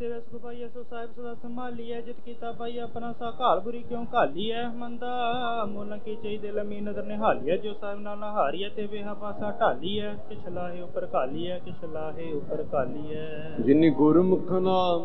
ਸੇਵੈ ਸੁਖ ਪਾਈਐ ਸੋ ਸਾਹਿਬ ਸਦਾ ਸੰਭਾਲੀਐ। ਜਿਤ ਕੀਤਾ ਪਾਈ ਆਪਣਾ ਸਾ ਘਾਲ ਬੁਰੀ ਕਿਉਂ ਘਾਲੀਐ। ਮੰਦਾ ਮੁੱਲ ਕੀ ਚਈ ਦਿਲ ਮੀ ਨਦਰ ਨਿਹਾਲੀਐ। ਜੋ ਸਾਹਿਬ ਨਾਲ ਨਹਾਰੀਐ ਤੇ ਵੇਹਾ ਪਾਸਾ ਢਾਲੀਐ। ਕਿਛ ਲਾਹੇ ਉਪਰ ਘਾਲੀਐ ਕਿਛ ਲਾਹੇ ਉਪਰ ਘਾਲੀਐ। ਜਿਨੀ ਗੁਰਮੁਖ ਨਾਮ